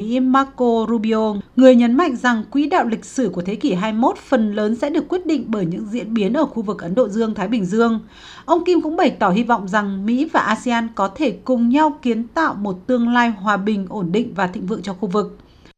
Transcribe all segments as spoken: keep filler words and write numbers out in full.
Mỹ Marco Rubio, người nhấn mạnh rằng quỹ đạo lịch sử của thế kỷ hai mươi mốt phần lớn sẽ được quyết định bởi những diễn biến ở khu vực Ấn Độ Dương-Thái Bình Dương. Ông Kim cũng bày tỏ hy vọng rằng Mỹ và a sê an có thể cùng nhau kiến tạo một tương lai hòa bình, ổn định và thịnh vượng cho khu vực.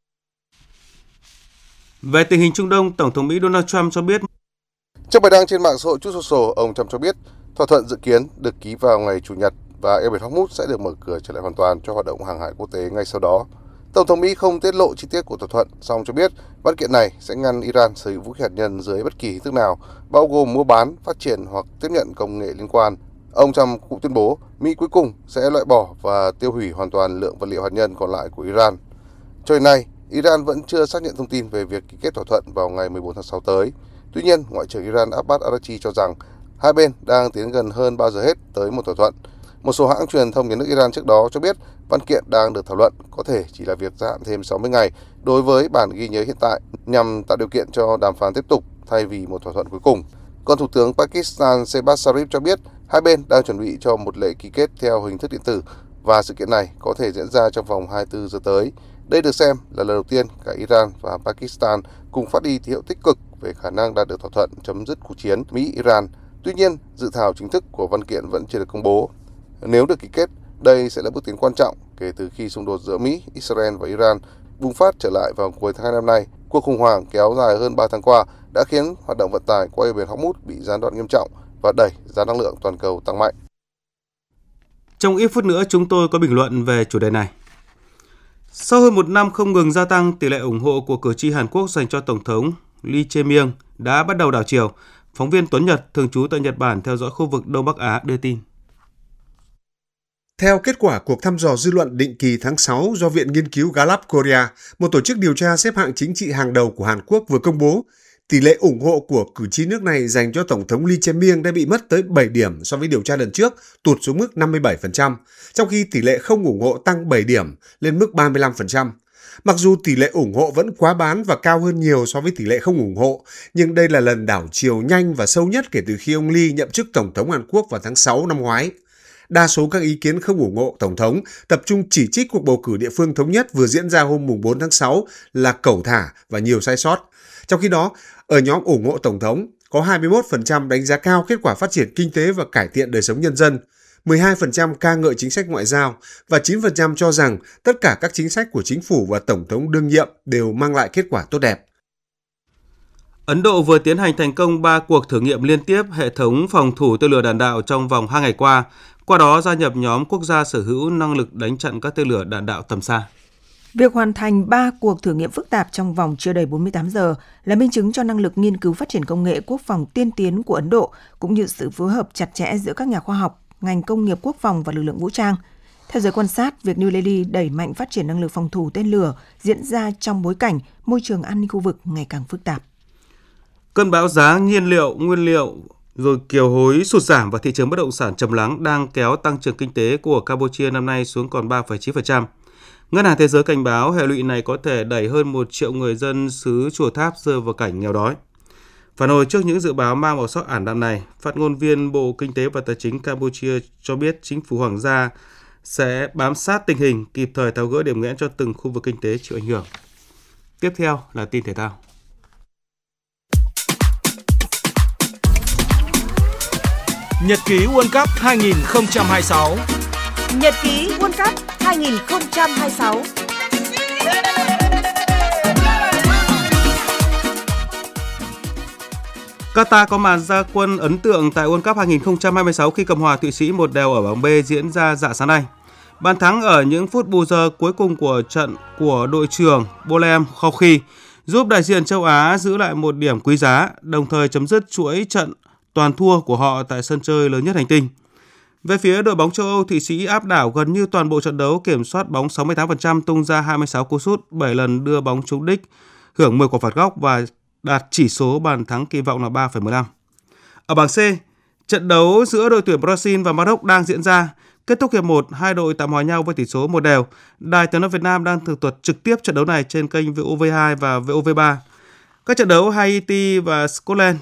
Về tình hình Trung Đông, Tổng thống Mỹ Donald Trump cho biết. Trong bài đăng trên mạng xã hội Truth Social, ông Trump cho biết thỏa thuận dự kiến được ký vào ngày Chủ nhật và eo biển Hormuz sẽ được mở cửa trở lại hoàn toàn cho hoạt động hàng hải quốc tế ngay sau đó. Tổng thống Mỹ không tiết lộ chi tiết của thỏa thuận, song cho biết văn kiện này sẽ ngăn Iran sở hữu vũ khí hạt nhân dưới bất kỳ hình thức nào, bao gồm mua bán, phát triển hoặc tiếp nhận công nghệ liên quan. Ông Trump cũng tuyên bố Mỹ cuối cùng sẽ loại bỏ và tiêu hủy hoàn toàn lượng vật liệu hạt nhân còn lại của Iran. Cho đến nay, Iran vẫn chưa xác nhận thông tin về việc ký kết thỏa thuận vào ngày mười bốn tháng sáu tới. Tuy nhiên, Ngoại trưởng Iran Abbas Araghchi cho rằng hai bên đang tiến gần hơn bao giờ hết tới một thỏa thuận. Một số hãng truyền thông nhà nước Iran trước đó cho biết văn kiện đang được thảo luận có thể chỉ là việc gia hạn thêm sáu mươi ngày đối với bản ghi nhớ hiện tại nhằm tạo điều kiện cho đàm phán tiếp tục thay vì một thỏa thuận cuối cùng. Còn Thủ tướng Pakistan Shehbaz Sharif cho biết hai bên đang chuẩn bị cho một lễ ký kết theo hình thức điện tử và sự kiện này có thể diễn ra trong vòng hai mươi tư giờ tới. Đây được xem là lần đầu tiên cả Iran và Pakistan cùng phát đi tín hiệu tích cực về khả năng đạt được thỏa thuận chấm dứt cuộc chiến Mỹ-Iran. Tuy nhiên, dự thảo chính thức của văn kiện vẫn chưa được công bố. Nếu được ký kết, đây sẽ là bước tiến quan trọng kể từ khi xung đột giữa Mỹ, Israel và Iran bùng phát trở lại vào cuối tháng hai năm nay. Cuộc khủng hoảng kéo dài hơn ba tháng qua đã khiến hoạt động vận tải qua eo biển Hormuz bị gián đoạn nghiêm trọng và đẩy giá năng lượng toàn cầu tăng mạnh. Trong ít phút nữa, chúng tôi có bình luận về chủ đề này. Sau hơn một năm không ngừng gia tăng, tỷ lệ ủng hộ của cử tri Hàn Quốc dành cho Tổng thống Lee Jae-myung đã bắt đầu đảo chiều. Phóng viên Tuấn Nhật, thường trú tại Nhật Bản, theo dõi khu vực Đông Bắc Á, đưa tin. Theo kết quả cuộc thăm dò dư luận định kỳ tháng sáu do Viện Nghiên cứu Gallup Korea, một tổ chức điều tra xếp hạng chính trị hàng đầu của Hàn Quốc vừa công bố, tỷ lệ ủng hộ của cử tri nước này dành cho Tổng thống Lee Jae-myung đã bị mất tới bảy điểm so với điều tra lần trước, tụt xuống mức năm mươi bảy phần trăm, trong khi tỷ lệ không ủng hộ tăng bảy điểm lên mức ba mươi lăm phần trăm. Mặc dù tỷ lệ ủng hộ vẫn quá bán và cao hơn nhiều so với tỷ lệ không ủng hộ, nhưng đây là lần đảo chiều nhanh và sâu nhất kể từ khi ông Lee nhậm chức Tổng thống Hàn Quốc vào tháng sáu năm ngoái. Đa số các ý kiến không ủng hộ Tổng thống tập trung chỉ trích cuộc bầu cử địa phương thống nhất vừa diễn ra hôm bốn tháng sáu là cẩu thả và nhiều sai sót. Trong khi đó, ở nhóm ủng hộ Tổng thống, có hai mươi mốt phần trăm đánh giá cao kết quả phát triển kinh tế và cải thiện đời sống nhân dân, mười hai phần trăm ca ngợi chính sách ngoại giao và chín phần trăm cho rằng tất cả các chính sách của chính phủ và Tổng thống đương nhiệm đều mang lại kết quả tốt đẹp. Ấn Độ vừa tiến hành thành công ba cuộc thử nghiệm liên tiếp hệ thống phòng thủ tên lửa đạn đạo trong vòng hai ngày qua, qua đó gia nhập nhóm quốc gia sở hữu năng lực đánh chặn các tên lửa đạn đạo tầm xa. Việc hoàn thành ba cuộc thử nghiệm phức tạp trong vòng chưa đầy bốn mươi tám giờ là minh chứng cho năng lực nghiên cứu phát triển công nghệ quốc phòng tiên tiến của Ấn Độ, cũng như sự phối hợp chặt chẽ giữa các nhà khoa học, ngành công nghiệp quốc phòng và lực lượng vũ trang. Theo giới quan sát, việc New Delhi đẩy mạnh phát triển năng lực phòng thủ tên lửa diễn ra trong bối cảnh môi trường an ninh khu vực ngày càng phức tạp. Cơn bão giá nhiên liệu, nguyên liệu rồi kiều hối sụt giảm và thị trường bất động sản trầm lắng đang kéo tăng trưởng kinh tế của Campuchia năm nay xuống còn ba phẩy chín phần trăm. Ngân hàng Thế giới cảnh báo hệ lụy này có thể đẩy hơn một triệu người dân xứ Chùa Tháp rơi vào cảnh nghèo đói. Phản hồi trước những dự báo mang màu sắc ảm đạm này, phát ngôn viên Bộ Kinh tế và Tài chính Campuchia cho biết chính phủ Hoàng gia sẽ bám sát tình hình, kịp thời tháo gỡ điểm nghẽn cho từng khu vực kinh tế chịu ảnh hưởng. Tiếp theo là tin thể thao. Nhật ký World Cup hai không hai sáu. Nhật ký World Cup hai không hai sáu. Qatar có màn ra quân ấn tượng tại World Cup hai không hai sáu khi cầm hòa Thụy Sĩ một đều ở bảng B diễn ra rạng sáng nay. Bàn thắng ở những phút bù giờ cuối cùng của trận của đội trưởng Bolem Khauki giúp đại diện châu Á giữ lại một điểm quý giá, đồng thời chấm dứt chuỗi trận toàn thua của họ tại sân chơi lớn nhất hành tinh. Về phía đội bóng châu Âu, Thụy Sĩ áp đảo gần như toàn bộ trận đấu, kiểm soát bóng sáu mươi tám phần trăm, tung ra hai mươi sáu cú sút, bảy lần đưa bóng trúng đích, hưởng mười quả phạt góc và đạt chỉ số bàn thắng kỳ vọng là ba phẩy mười lăm. Ở bảng C, trận đấu giữa đội tuyển Brazil và Maroc đang diễn ra. Kết thúc hiệp một, hai đội tạm hòa nhau với tỷ số một đều. Đài Tiếng nói Việt Nam đang tường thuật trực tiếp trận đấu này trên kênh vê o vê hai và vê o vê ba. Các trận đấu Haiti và Scotland